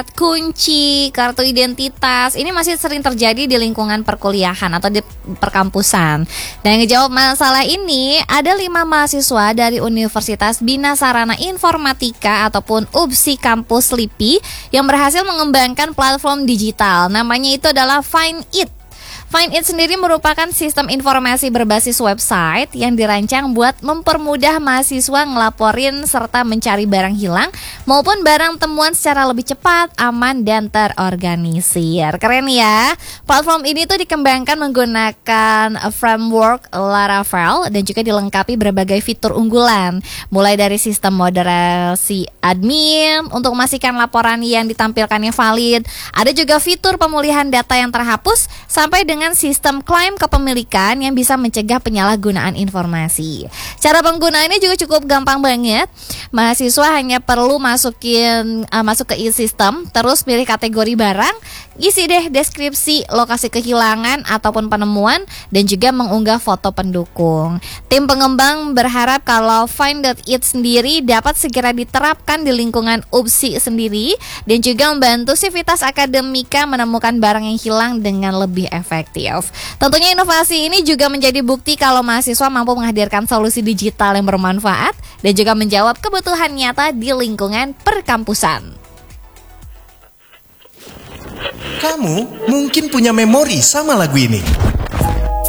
kunci, kartu identitas, ini masih sering terjadi di lingkungan perkuliahan atau di perkampusan. Dan yang ngejawab masalah ini ada 5 mahasiswa dari Universitas Bina Sarana Informatika ataupun UPSI Kampus LIPI yang berhasil mengembangkan platform digital. Namanya itu adalah Find It. Find It sendiri merupakan sistem informasi berbasis website yang dirancang buat mempermudah mahasiswa ngelaporin serta mencari barang hilang maupun barang temuan secara lebih cepat, aman, dan terorganisir. Keren ya. Platform ini tuh dikembangkan menggunakan framework Laravel dan juga dilengkapi berbagai fitur unggulan, mulai dari sistem moderasi admin untuk memastikan laporan yang ditampilkannya valid. Ada juga fitur pemulihan data yang terhapus sampai dengan sistem klaim kepemilikan yang bisa mencegah penyalahgunaan informasi. Cara penggunaannya juga cukup gampang banget. Mahasiswa hanya perlu masuk ke e-system, terus pilih kategori barang, isi deh deskripsi lokasi kehilangan ataupun penemuan, dan juga mengunggah foto pendukung. Tim pengembang berharap kalau Find It sendiri dapat segera diterapkan di lingkungan UPSI sendiri dan juga membantu sivitas akademika menemukan barang yang hilang dengan lebih efektif. Tentunya inovasi ini juga menjadi bukti kalau mahasiswa mampu menghadirkan solusi digital yang bermanfaat dan juga menjawab kebutuhan nyata di lingkungan perkampusan. Kamu mungkin punya memori sama lagu ini.